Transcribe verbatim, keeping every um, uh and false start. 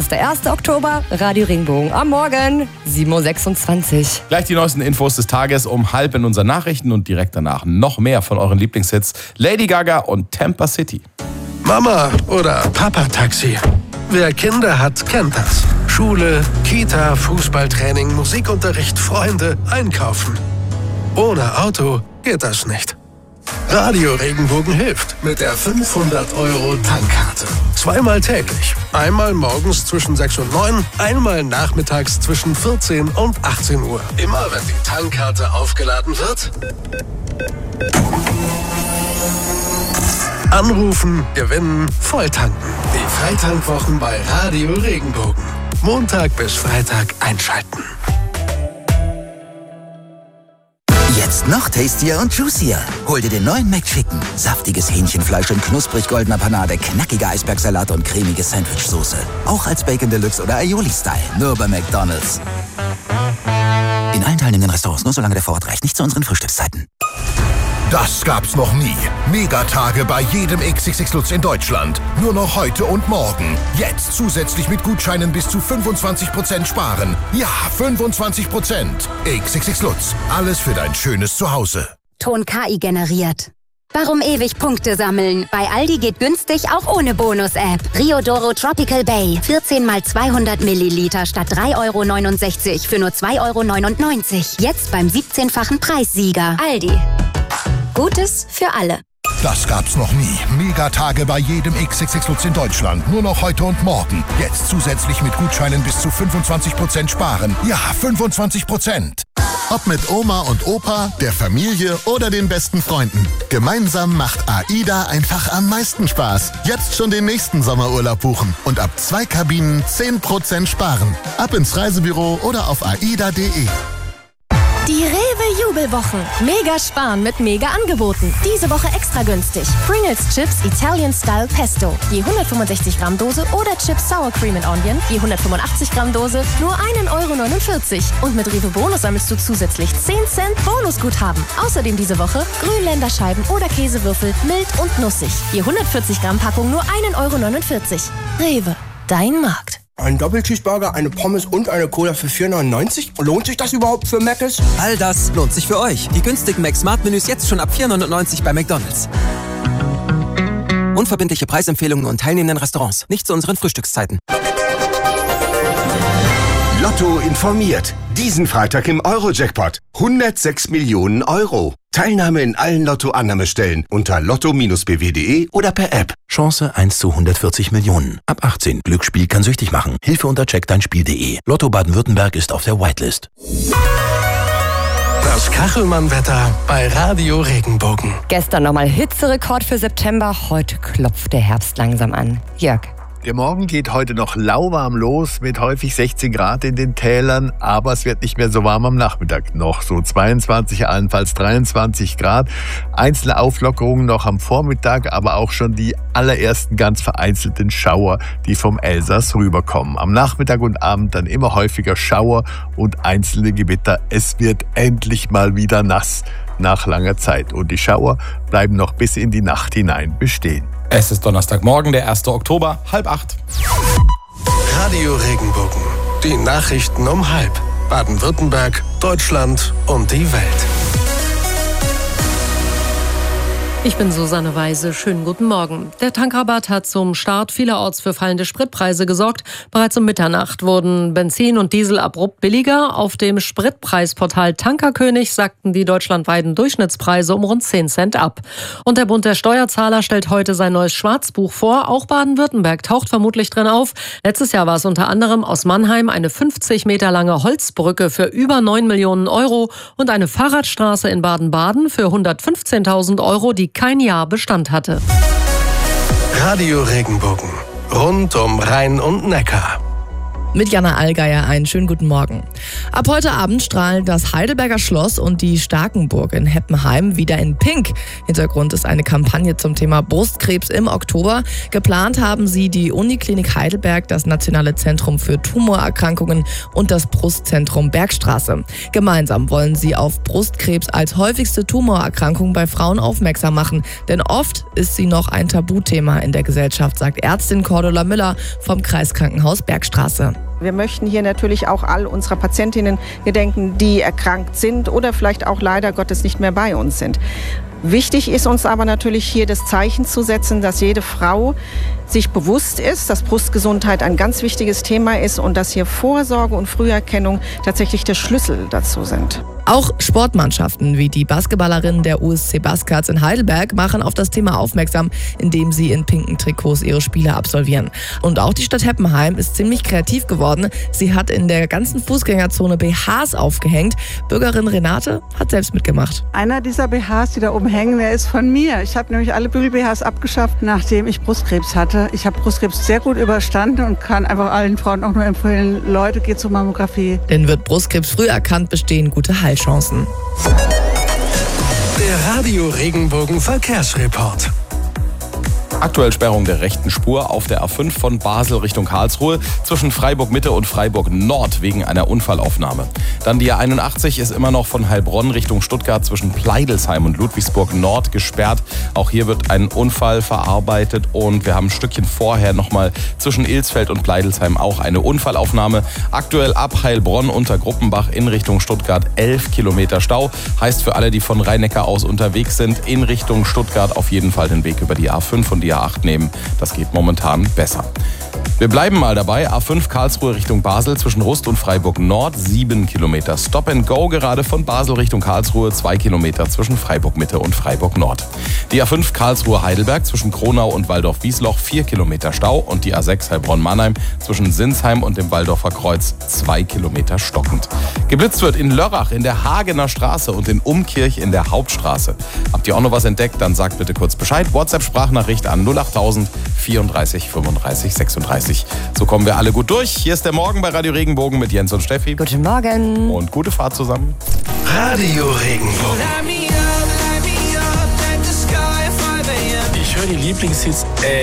Das ist der erste Oktober, Radio Regenbogen am Morgen, sieben Uhr sechsundzwanzig. Gleich die neuesten Infos des Tages um halb in unseren Nachrichten und direkt danach noch mehr von euren Lieblingshits Lady Gaga und Tampa City. Mama oder Papa-Taxi. Wer Kinder hat, kennt das. Schule, Kita, Fußballtraining, Musikunterricht, Freunde, Einkaufen. Ohne Auto geht das nicht. Radio Regenbogen hilft mit der fünfhundert Euro Tankkarte. Zweimal täglich. Einmal morgens zwischen sechs und neun, einmal nachmittags zwischen vierzehn und achtzehn Uhr. Immer wenn die Tankkarte aufgeladen wird, anrufen, gewinnen, volltanken. Die Freitankwwochen bei Radio Regenbogen. Montag bis Freitag einschalten. Jetzt noch tastier und juicier. Hol dir den neuen McChicken. Saftiges Hähnchenfleisch in knusprig goldener Panade, knackiger Eisbergsalat und cremige Sandwichsoße. Auch als Bacon Deluxe oder Aioli-Style. Nur bei McDonald's. In allen teilnehmenden Restaurants, nur solange der Vorrat reicht. Nicht zu unseren Frühstückszeiten. Das gab's noch nie. Megatage bei jedem X X X Lutz in Deutschland. Nur noch heute und morgen. Jetzt zusätzlich mit Gutscheinen bis zu fünfundzwanzig Prozent sparen. Ja, fünfundzwanzig Prozent. X X X Lutz. Alles für dein schönes Zuhause. Ton K I generiert. Warum ewig Punkte sammeln? Bei Aldi geht günstig auch ohne Bonus-App. Riodoro Tropical Bay. vierzehn mal zweihundert Milliliter statt drei Euro neunundsechzig für nur zwei Euro neunundneunzig. Jetzt beim siebzehnfachen Preissieger. Aldi. Gutes für alle. Das gab's noch nie. Megatage bei jedem X X X Lutz in Deutschland. Nur noch heute und morgen. Jetzt zusätzlich mit Gutscheinen bis zu fünfundzwanzig Prozent sparen. Ja, fünfundzwanzig Prozent. Ob mit Oma und Opa, der Familie oder den besten Freunden. Gemeinsam macht AIDA einfach am meisten Spaß. Jetzt schon den nächsten Sommerurlaub buchen und ab zwei Kabinen zehn Prozent sparen. Ab ins Reisebüro oder auf aida punkt de. Die Rewe-Jubelwochen. Mega sparen mit Mega-Angeboten. Diese Woche extra günstig. Pringles Chips Italian Style Pesto. Je hundertfünfundsechzig Gramm Dose oder Chips Sour Cream and Onion. Je hundertfünfundachtzig Gramm Dose. Nur ein Euro neunundvierzig. Und mit Rewe Bonus sammelst du zusätzlich zehn Cent Bonusguthaben. Außerdem diese Woche Grünländerscheiben oder Käsewürfel mild und nussig. Je hundertvierzig Gramm Packung nur ein Euro neunundvierzig. Rewe. Dein Markt. Ein Doppelcheeseburger, eine Pommes und eine Cola für vier neunundneunzig? Lohnt sich das überhaupt für Mc's? All das lohnt sich für euch. Die günstigen Mac-Smart-Menüs jetzt schon ab vier neunundneunzig bei McDonald's. Unverbindliche Preisempfehlungen und teilnehmenden Restaurants. Nicht zu unseren Frühstückszeiten. Lotto informiert. Diesen Freitag im Euro-Jackpot. hundertsechs Millionen Euro. Teilnahme in allen Lotto-Annahmestellen unter lotto b w punkt de oder per App. Chance eins zu hundertvierzig Millionen. Ab achtzehn. Glücksspiel kann süchtig machen. Hilfe unter check dein spiel punkt de. Lotto Baden-Württemberg ist auf der Whitelist. Das Kachelmann-Wetter bei Radio Regenbogen. Gestern nochmal Hitzerekord für September, heute klopft der Herbst langsam an. Jörg. Der Morgen geht heute noch lauwarm los mit häufig sechzehn Grad in den Tälern, aber es wird nicht mehr so warm am Nachmittag. Noch so zweiundzwanzig, allenfalls dreiundzwanzig Grad. Einzelne Auflockerungen noch am Vormittag, aber auch schon die allerersten ganz vereinzelten Schauer, die vom Elsass rüberkommen. Am Nachmittag und Abend dann immer häufiger Schauer und einzelne Gewitter. Es wird endlich mal wieder nass nach langer Zeit und die Schauer bleiben noch bis in die Nacht hinein bestehen. Es ist Donnerstagmorgen, der erste Oktober, halb acht. Radio Regenbogen. Die Nachrichten um halb. Baden-Württemberg, Deutschland und die Welt. Ich bin Susanne Weise. Schönen guten Morgen. Der Tankrabatt hat zum Start vielerorts für fallende Spritpreise gesorgt. Bereits um Mitternacht wurden Benzin und Diesel abrupt billiger. Auf dem Spritpreisportal Tankerkönig sagten die deutschlandweiten Durchschnittspreise um rund zehn Cent ab. Und der Bund der Steuerzahler stellt heute sein neues Schwarzbuch vor. Auch Baden-Württemberg taucht vermutlich drin auf. Letztes Jahr war es unter anderem aus Mannheim eine fünfzig Meter lange Holzbrücke für über neun Millionen Euro und eine Fahrradstraße in Baden-Baden für hundertfünfzehntausend Euro, die kein Jahr Bestand hatte. Radio Regenbogen. Rund um Rhein und Neckar. Mit Jana Allgeier einen schönen guten Morgen. Ab heute Abend strahlen das Heidelberger Schloss und die Starkenburg in Heppenheim wieder in Pink. Hintergrund ist eine Kampagne zum Thema Brustkrebs im Oktober. Geplant haben sie die Uniklinik Heidelberg, das Nationale Zentrum für Tumorerkrankungen und das Brustzentrum Bergstraße. Gemeinsam wollen sie auf Brustkrebs als häufigste Tumorerkrankung bei Frauen aufmerksam machen. Denn oft ist sie noch ein Tabuthema in der Gesellschaft, sagt Ärztin Cordula Müller vom Kreiskrankenhaus Bergstraße. Wir möchten hier natürlich auch all unserer Patientinnen gedenken, die erkrankt sind oder vielleicht auch leider Gottes nicht mehr bei uns sind. Wichtig ist uns aber natürlich hier das Zeichen zu setzen, dass jede Frau sich bewusst ist, dass Brustgesundheit ein ganz wichtiges Thema ist und dass hier Vorsorge und Früherkennung tatsächlich der Schlüssel dazu sind. Auch Sportmannschaften wie die Basketballerinnen der U S C Baskets in Heidelberg machen auf das Thema aufmerksam, indem sie in pinken Trikots ihre Spiele absolvieren. Und auch die Stadt Heppenheim ist ziemlich kreativ geworden. Sie hat in der ganzen Fußgängerzone B Hs aufgehängt. Bürgerin Renate hat selbst mitgemacht. Einer dieser B Hs, die da oben hängen, der ist von mir. Ich habe nämlich alle Bügel-B Hs abgeschafft, nachdem ich Brustkrebs hatte. Ich habe Brustkrebs sehr gut überstanden und kann einfach allen Frauen auch nur empfehlen, Leute, geht zur Mammographie. Denn wird Brustkrebs früh erkannt, bestehen gute Heilchancen. Der Radio Regenbogen Verkehrsreport. Aktuell Sperrung der rechten Spur auf der A fünf von Basel Richtung Karlsruhe zwischen Freiburg Mitte und Freiburg Nord wegen einer Unfallaufnahme. Dann die A einundachtzig ist immer noch von Heilbronn Richtung Stuttgart zwischen Pleidelsheim und Ludwigsburg Nord gesperrt. Auch hier wird ein Unfall verarbeitet und wir haben ein Stückchen vorher nochmal zwischen Ilsfeld und Pleidelsheim auch eine Unfallaufnahme. Aktuell ab Heilbronn unter Gruppenbach in Richtung Stuttgart elf Kilometer Stau. Heißt für alle, die von Rhein-Neckar aus unterwegs sind, in Richtung Stuttgart auf jeden Fall den Weg über die A fünf und die A acht nehmen. Das geht momentan besser. Wir bleiben mal dabei. A fünf Karlsruhe Richtung Basel zwischen Rust und Freiburg Nord sieben Kilometer. Stop and Go gerade von Basel Richtung Karlsruhe zwei Kilometer zwischen Freiburg Mitte und Freiburg Nord. Die A fünf Karlsruhe Heidelberg zwischen Kronau und Waldorf-Wiesloch vier Kilometer Stau und die A sechs Heilbronn-Mannheim zwischen Sinsheim und dem Waldorfer Kreuz zwei Kilometer stockend. Geblitzt wird in Lörrach in der Hagener Straße und in Umkirch in der Hauptstraße. Habt ihr auch noch was entdeckt? Dann sagt bitte kurz Bescheid. WhatsApp-Sprachnachricht an null achttausend vierunddreißig fünfunddreißig sechsunddreißig. So kommen wir alle gut durch. Hier ist der Morgen bei Radio Regenbogen mit Jens und Steffi. Guten Morgen. Und gute Fahrt zusammen. Radio Regenbogen. Ich höre die Lieblingshits. Äh